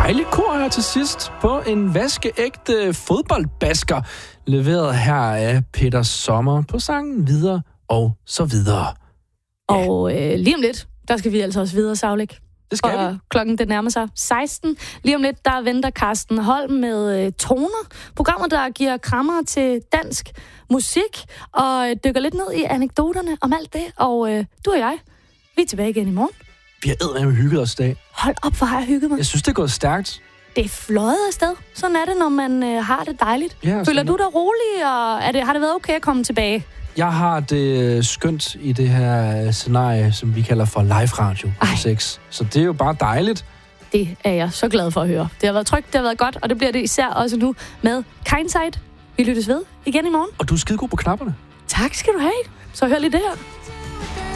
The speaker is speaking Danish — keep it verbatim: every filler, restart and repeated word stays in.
dejligt kor her til sidst på en vaskeægte fodboldbasker, leveret her af Peter Sommer på sangen Videre og så videre. Ja. Og øh, lige om lidt, der skal vi altså også videre, Savlik. Det skal og vi. Klokken den nærmer sig seksten. Lige om lidt, der venter Carsten Holm med øh, Toner. Programmet, der giver krammer til dansk musik og øh, dykker lidt ned i anekdoterne om alt det. Og øh, du og jeg, vi er tilbage igen i morgen. Vi har eddermame hygget os i dag. Hold op, hvor har jeg hygget mig. Jeg synes, det er gået stærkt. Det er fløjet afsted. Sådan er det, når man øh, har det dejligt. Ja, Føler du dig rolig, og er det, har det været okay at komme tilbage? Jeg har det skønt i det her scenarie, som vi kalder for live radio på seks. Så det er jo bare dejligt. Det er jeg så glad for at høre. Det har været trygt, det har været godt, og det bliver det især også nu med Kindsight. Vi lyttes ved igen i morgen. Og du er skidegod på knapperne. Tak skal du have. Så hør lige det her.